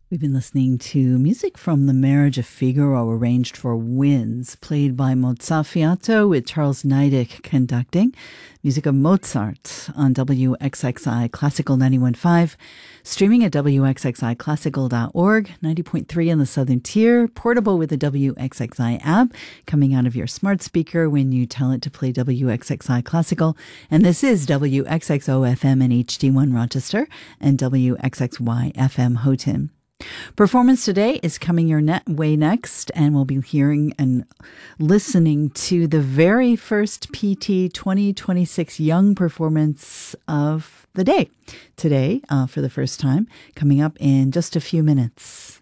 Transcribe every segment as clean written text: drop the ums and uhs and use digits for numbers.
We've been listening to music from The Marriage of Figaro, arranged for winds, played by Mozzafiato with Charles Niedich conducting. Music of Mozart on WXXI Classical 91.5, streaming at WXXIClassical.org, 90.3 in the Southern Tier, portable with the WXXI app, coming out of your smart speaker when you tell it to play WXXI Classical. And this is WXXO FM and HD1 Rochester and WXXY FM Houghton. Performance today is coming your way next, and we'll be hearing and listening to the very first PT 2026 Young performance of the day. Today, for the first time, coming up in just a few minutes.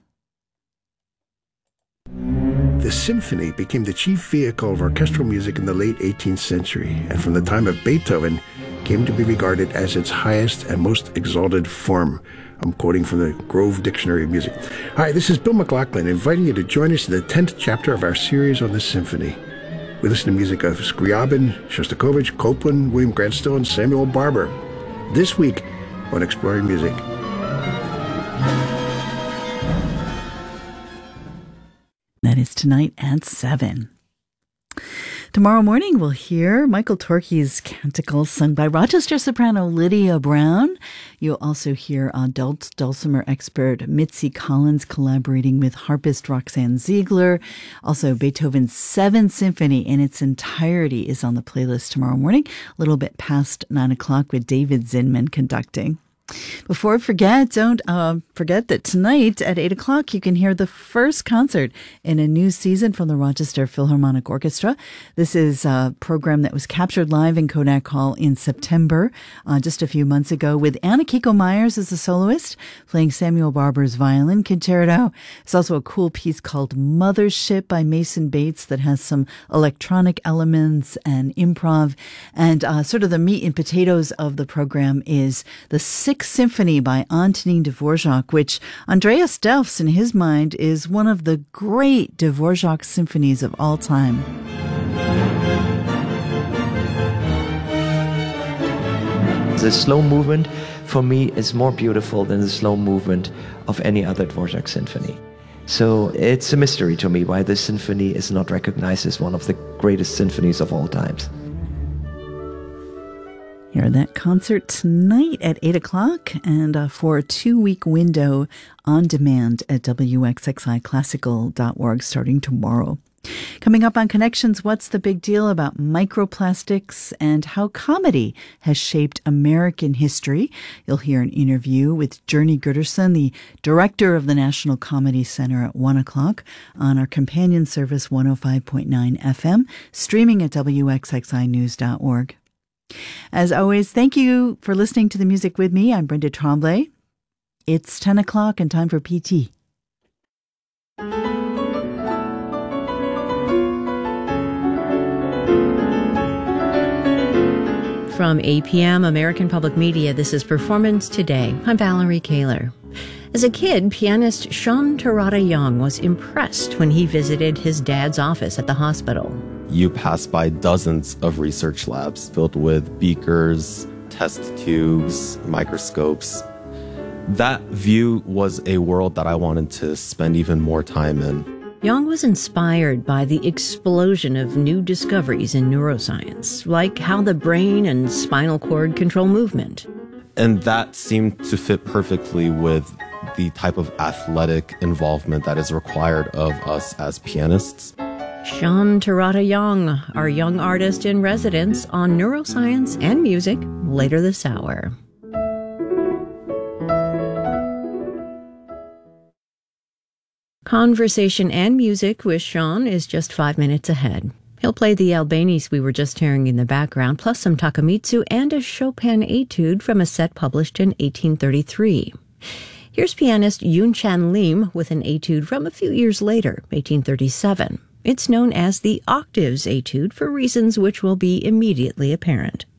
The symphony became the chief vehicle of orchestral music in the late 18th century, and from the time of Beethoven came to be regarded as its highest and most exalted form. I'm quoting from the Grove Dictionary of Music. Hi, this is Bill McLaughlin, inviting you to join us in the 10th chapter of our series on the symphony. We listen to music of Scriabin, Shostakovich, Copland, William Grant Still, and Samuel Barber. This week on Exploring Music. That is tonight at 7. Tomorrow morning, we'll hear Michael Torke's canticles sung by Rochester soprano Lydia Brown. You'll also hear adult dulcimer expert Mitzi Collins collaborating with harpist Roxanne Ziegler. Also, Beethoven's 7th Symphony in its entirety is on the playlist tomorrow morning, a little bit past 9 o'clock with David Zinman conducting. Before I forget, don't forget that tonight at 8 o'clock, you can hear the first concert in a new season from the Rochester Philharmonic Orchestra. This is a program that was captured live in Kodak Hall in September, just a few months ago, with Anna Kiko Myers as the soloist, playing Samuel Barber's violin concerto. There's also a cool piece called Mothership by Mason Bates that has some electronic elements and improv. And sort of the meat and potatoes of the program is the Sixth Symphony by Antonin Dvorak, which Andreas Delfs, in his mind, is one of the great Dvorak symphonies of all time. The slow movement, for me, is more beautiful than the slow movement of any other Dvorak symphony. So it's a mystery to me why this symphony is not recognized as one of the greatest symphonies of all times. Hear that concert tonight at 8 o'clock and for a 2-week window on demand at WXXIClassical.org starting tomorrow. Coming up on Connections, what's the big deal about microplastics and how comedy has shaped American history? You'll hear an interview with Journey Gooderson, the director of the National Comedy Center, at 1 o'clock on our companion service 105.9 FM, streaming at WXXInews.org. As always, thank you for listening to the music with me. I'm Brenda Tremblay. It's 10 o'clock and time for PT. From APM, American Public Media, this is Performance Today. I'm Valerie Kaler. As a kid, pianist Sean Terada Young was impressed when he visited his dad's office at the hospital. You pass by dozens of research labs filled with beakers, test tubes, microscopes. That view was a world that I wanted to spend even more time in. Young was inspired by the explosion of new discoveries in neuroscience, like how the brain and spinal cord control movement. And that seemed to fit perfectly with the type of athletic involvement that is required of us as pianists. Sean Terada Young, our young artist in residence on neuroscience and music, later this hour. Conversation and music with Sean is just 5 minutes ahead. He'll play the Albanese we were just hearing in the background, plus some Takamitsu and a Chopin etude from a set published in 1833. Here's pianist Yoon Chan Lim with an etude from a few years later, 1837. It's known as the Octaves Etude for reasons which will be immediately apparent.